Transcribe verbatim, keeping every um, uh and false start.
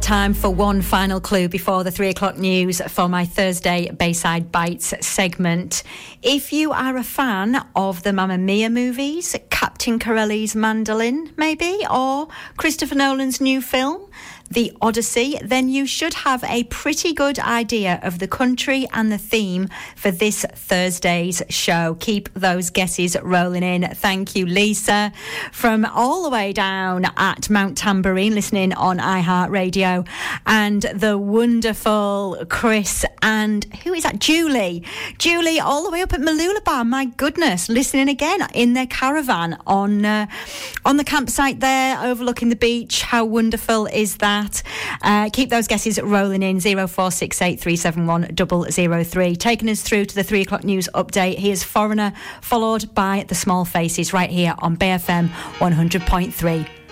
time for one final clue before the three o'clock news for my Thursday Bayside Bites segment. If you are a fan of the Mamma Mia movies, Captain Corelli's Mandolin, maybe, or Christopher Nolan's new film, The Odyssey, then you should have a pretty good idea of the country and the theme for this Thursday's show. Keep those guesses rolling in. Thank you, Lisa, from all the way down at Mount Tambourine, listening on iHeartRadio, and the wonderful Chris and who is that? Julie. Julie, all the way up at Mooloolaba. My goodness, listening again in their caravan on uh, on the campsite there, overlooking the beach. How wonderful is that? Uh, keep those guesses rolling in. Zero four six eight three seven one double zero three. Taking us through to the three o'clock news update. Here's Foreigner, followed by The Small Faces, right here on B F M one hundred point three.